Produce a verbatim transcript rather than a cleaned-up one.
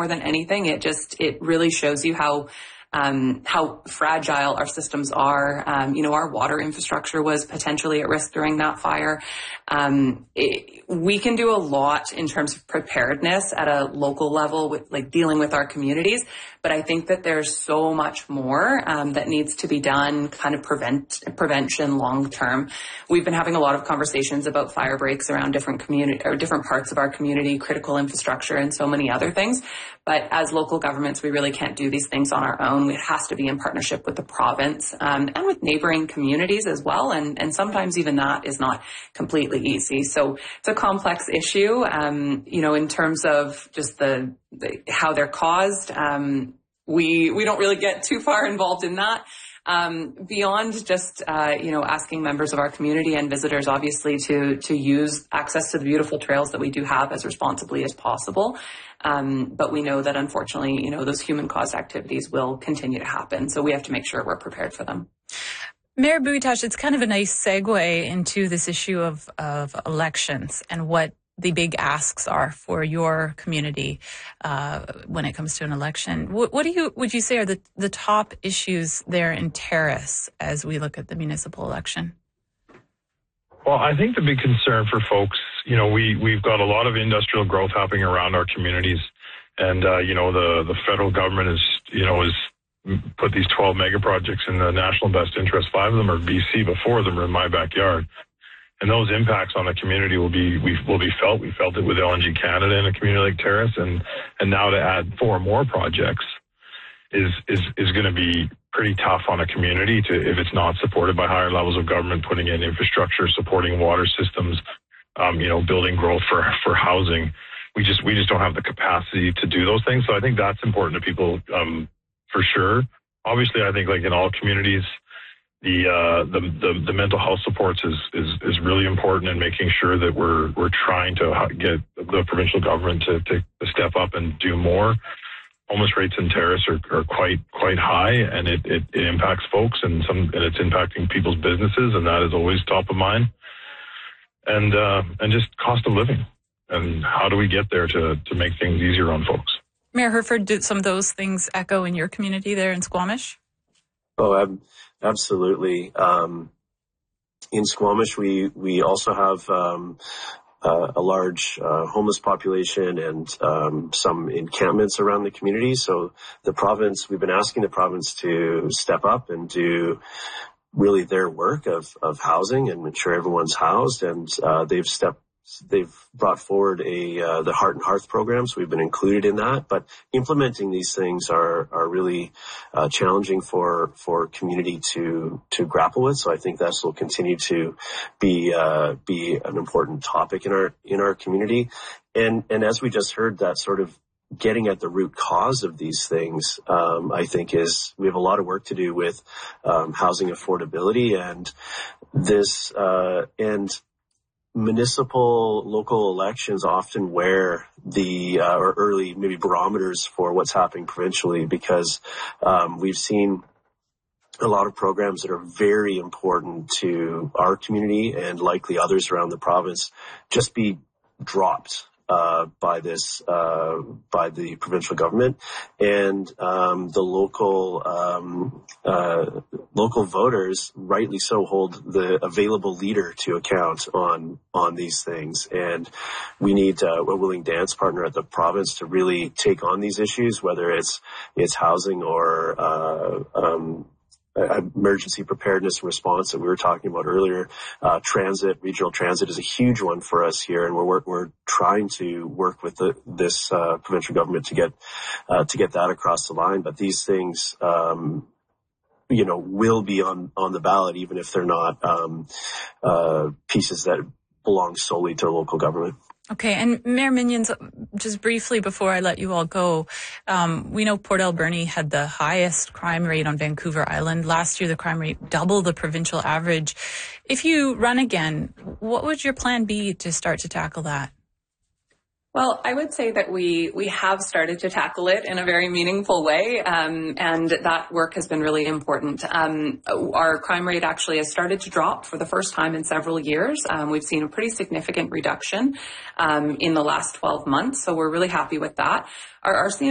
more than anything, it just, it really shows you how Um, how fragile our systems are. Um, you know, our water infrastructure was potentially at risk during that fire. Um, it, we can do a lot in terms of preparedness at a local level with like dealing with our communities. But I think that there's so much more um, that needs to be done, kind of prevent prevention long term. We've been having a lot of conversations about fire breaks around different community or different parts of our community, critical infrastructure, and so many other things. But as local governments, we really can't do these things on our own. It has to be in partnership with the province um, and with neighboring communities as well. And, and sometimes even that is not completely easy. So it's a complex issue, um, you know, in terms of just the, the how they're caused. Um, we we don't really get too far involved in that. Um, beyond just, uh, you know, asking members of our community and visitors, obviously, to, to use access to the beautiful trails that we do have as responsibly as possible. Um, but we know that unfortunately, you know, those human caused activities will continue to happen. So we have to make sure we're prepared for them. Mayor Bouillatage, it's kind of a nice segue into this issue of, of elections and what the big asks are for your community uh, when it comes to an election. What, what do you would you say are the, the top issues there in Terrace as we look at the municipal election? Well, I think the big concern for folks, you know, we, we've got a lot of industrial growth happening around our communities. And, uh, you know, the, the federal government is, you know, has put these twelve mega projects in the national best interest. Five of them are B C, but four of them are in my backyard. And those impacts on the community will be we will be felt. We felt it with L N G Canada in a community like Terrace, and and now to add four more projects is is is going to be pretty tough on a community to if it's not supported by higher levels of government, putting in infrastructure, supporting water systems, um, you know, building growth for for housing. We just we just don't have the capacity to do those things. So I think that's important to people um, for sure. Obviously, I think like in all communities, The, uh, the, the, the mental health supports is, is, is really important in making sure that we're, we're trying to get the provincial government to, to step up and do more. Homeless rates in Terrace are, are quite, quite high, and it, it, it impacts folks and some, and it's impacting people's businesses, and that is always top of mind. And, uh, and just cost of living. And how do we get there to, to make things easier on folks? Mayor Herford, did some of those things echo in your community there in Squamish? Oh, I'm, absolutely. Um, in Squamish, we, we also have um, uh, a large uh, homeless population and um, some encampments around the community. So the province, we've been asking the province to step up and do really their work of, of housing and make sure everyone's housed. And uh, they've stepped They've brought forward a uh, the Heart and Hearth program, so we've been included in that. But implementing these things are are really uh, challenging for for community to to grapple with. So I think that will continue to be uh, be an important topic in our in our community. And and as we just heard, that sort of getting at the root cause of these things, um, I think is we have a lot of work to do with um, housing affordability and this uh, and. Municipal local elections often wear the uh, or early maybe barometers for what's happening provincially, because um, we've seen a lot of programs that are very important to our community and likely others around the province just be dropped uh, by this uh, by the provincial government, and um, the local um, uh, local voters, rightly so, hold the available leader to account on on these things. And we need uh, a willing dance partner at the province to really take on these issues, whether it's it's housing or uh, um, emergency preparedness and response that we were talking about earlier. Uh, transit, regional transit is a huge one for us here, and we're we're trying to work with the, this uh, provincial government to get uh, to get that across the line. But these things, um, you know, will be on on the ballot, even if they're not um, uh, pieces that belong solely to local government. Okay, and Mayor Minions, just briefly before I let you all go, um, we know Port Alberni had the highest crime rate on Vancouver Island. Last year, the crime rate doubled the provincial average. If you run again, what would your plan be to start to tackle that? Well, I would say that we we have started to tackle it in a very meaningful way, um, and that work has been really important. Um, our crime rate actually has started to drop for the first time in several years. Um, we've seen a pretty significant reduction um, in the last twelve months, so we're really happy with that. Our R C M